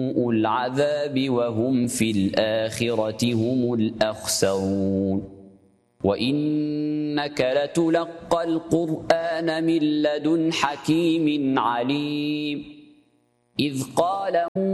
العذاب وهم في الآخرة هم الأخسرون وإنك لتلقى القرآن من لدن حكيم عليم إذ قال